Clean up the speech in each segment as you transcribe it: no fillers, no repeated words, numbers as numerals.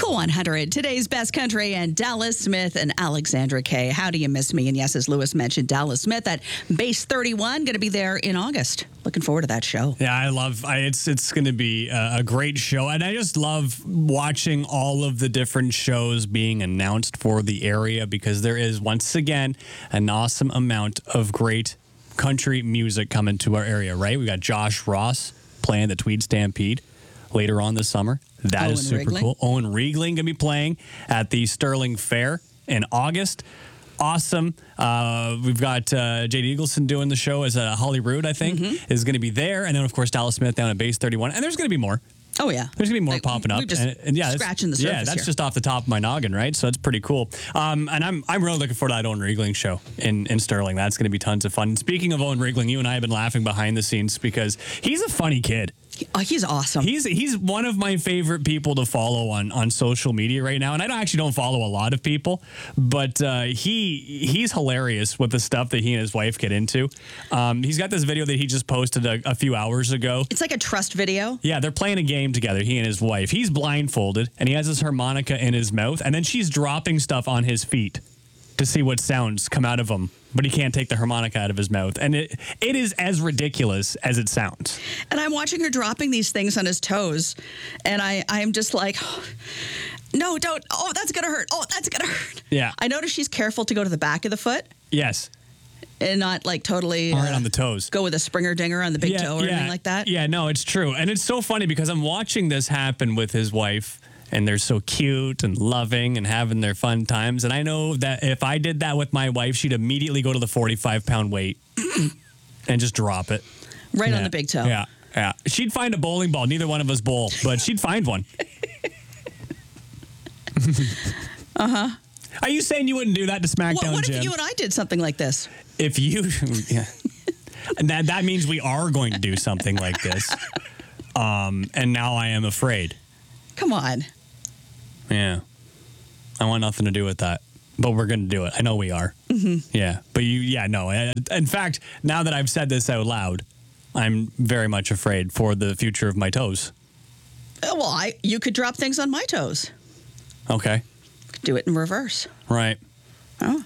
Cool 100, today's best country, and Dallas Smith and Alexandra Kay. How do you miss me? And yes, as Lewis mentioned, Dallas Smith at Base 31, going to be there in August. Looking forward to that show. Yeah, it's going to be a great show. And I just love watching all of the different shows being announced for the area because there is, once again, an awesome amount of great country music coming to our area, right? We got Josh Ross playing the Tweed Stampede later on this summer. That is super cool. Owen Riegling going to be playing at the Sterling Fair in August. Awesome. We've got Jade Eagleson doing the show as Holyrood, I think, is going to be there. And then, of course, Dallas Smith down at Base 31. And there's going to be more. Oh, yeah. There's going to be more popping up. We're just scratching the surface Yeah, that's just off the top of my noggin, right? So it's pretty cool. And I'm really looking forward to that Owen Riegling show in Sterling. That's going to be tons of fun. And speaking of Owen Riegling, you and I have been laughing behind the scenes because he's a funny kid. He's awesome. He's one of my favorite people to follow on social media right now. And I actually don't follow a lot of people, but he's hilarious with the stuff that he and his wife get into. He's got this video that he just posted a few hours ago. It's like a trust video. Yeah, they're playing a game together, he and his wife. He's blindfolded, and he has this harmonica in his mouth, and then she's dropping stuff on his feet to see what sounds come out of him, but he can't take the harmonica out of his mouth. And it is as ridiculous as it sounds. And I'm watching her dropping these things on his toes, and I'm just like, no, don't. Oh, that's going to hurt. Oh, that's going to hurt. Yeah. I notice she's careful to go to the back of the foot. Yes. And not like totally hard on the toes. Go with a Springer dinger on the big toe or anything like that. Yeah, no, it's true. And it's so funny because I'm watching this happen with his wife, and they're so cute and loving and having their fun times. And I know that if I did that with my wife, she'd immediately go to the 45-pound weight and just drop it. Right on the big toe. Yeah, yeah. She'd find a bowling ball. Neither one of us bowl, but she'd find one. Uh-huh. Are you saying you wouldn't do that to SmackDown, What Jim? if you and I did something like this? If you... Yeah. that means we are going to do something like this. And now I am afraid. Come on. Yeah. I want nothing to do with that. But we're going to do it. I know we are. Mm-hmm. Yeah. But no. In fact, now that I've said this out loud, I'm very much afraid for the future of my toes. Well, you could drop things on my toes. Okay. Do it in reverse. Right. Oh.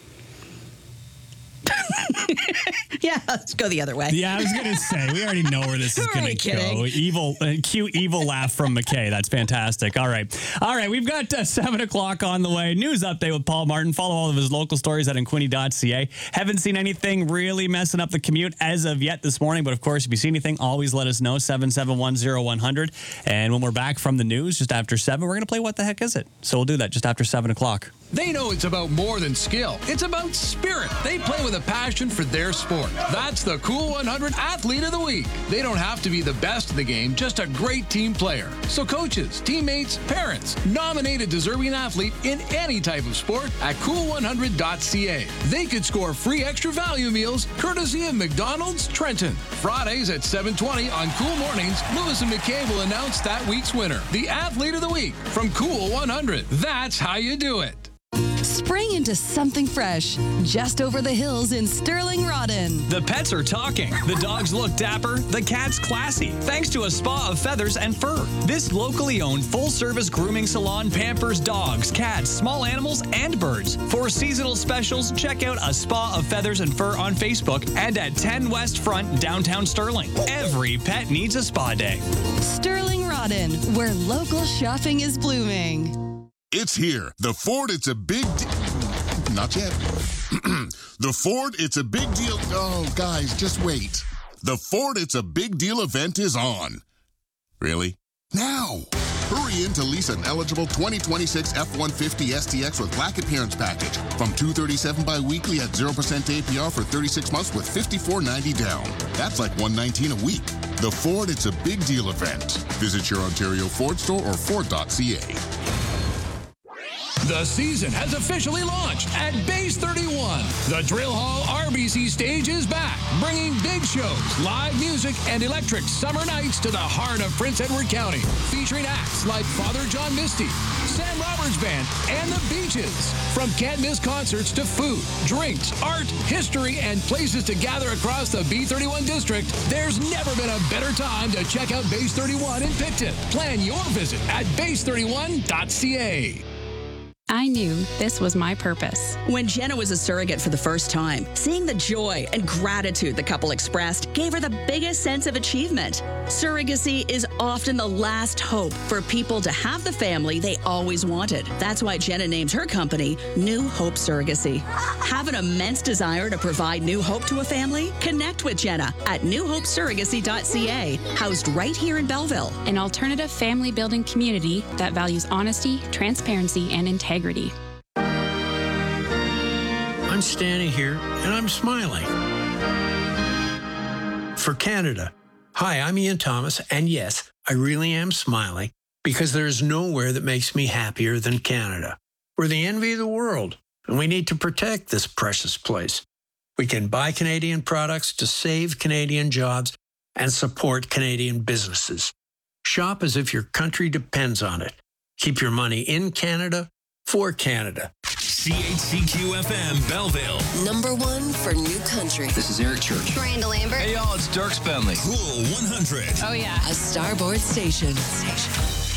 Yeah, let's go the other way. Yeah, I was going to say, we already know where this is going to go. Evil, cute, evil laugh from McKay. That's fantastic. All right. We've got 7 o'clock on the way. News update with Paul Martin. Follow all of his local stories at inquini.ca. Haven't seen anything really messing up the commute as of yet this morning. But, of course, if you see anything, always let us know. 7710100. And when we're back from the news just after 7, we're going to play What the Heck Is It? So we'll do that just after 7 o'clock. They know it's about more than skill. It's about spirit. They play with a passion for their sport. That's the Cool 100 Athlete of the Week. They don't have to be the best in the game, just a great team player. So coaches, teammates, parents, nominate a deserving athlete in any type of sport at cool100.ca. They could score free extra value meals courtesy of McDonald's Trenton. Fridays at 7:20 on Cool Mornings, Lewis and McKay will announce that week's winner, the Athlete of the Week from Cool 100. That's how you do it. Spring into something fresh, just over the hills in Sterling Rodden. The pets are talking. The dogs look dapper. The cat's classy. Thanks to a Spa of Feathers and Fur. This locally owned full-service grooming salon pampers dogs, cats, small animals, and birds. For seasonal specials, check out a Spa of Feathers and Fur on Facebook and at 10 West Front, downtown Sterling. Every pet needs a spa day. Sterling Rodden, where local shopping is blooming. It's here. The Ford, it's a big not yet. The Ford, it's a big deal. Oh, guys, just wait. The Ford, it's a big deal event is on. Really? Now! Hurry in to lease an eligible 2026 F-150 STX with Black Appearance Package from $237 bi-weekly at 0% APR for 36 months with $54.90 down. That's like $119 a week. The Ford, it's a big deal event. Visit your Ontario Ford store or Ford.ca. The season has officially launched at Base 31. The Drill Hall RBC stage is back, bringing big shows, live music, and electric summer nights to the heart of Prince Edward County, featuring acts like Father John Misty, Sam Roberts Band, and the Beaches. From can't-miss concerts to food, drinks, art, history, and places to gather across the B31 district, there's never been a better time to check out Base 31 in Picton. Plan your visit at base31.ca. I knew this was my purpose. When Jenna was a surrogate for the first time, seeing the joy and gratitude the couple expressed gave her the biggest sense of achievement. Surrogacy is often the last hope for people to have the family they always wanted. That's why Jenna names her company New Hope Surrogacy. Have an immense desire to provide new hope to a family? Connect with Jenna at newhopesurrogacy.ca, housed right here in Belleville. An alternative family building community that values honesty, transparency, and integrity. I'm standing here and I'm smiling. For Canada. Hi, I'm Ian Thomas, and yes, I really am smiling because there's nowhere that makes me happier than Canada. We're the envy of the world, and we need to protect this precious place. We can buy Canadian products to save Canadian jobs and support Canadian businesses. Shop as if your country depends on it. Keep your money in Canada for Canada. CHCQ-FM Belleville. #1 for new country. This is Eric Church. Miranda Lambert. Hey, y'all, it's Dirk Spenley. Cool 100. Oh, yeah. A Starboard station.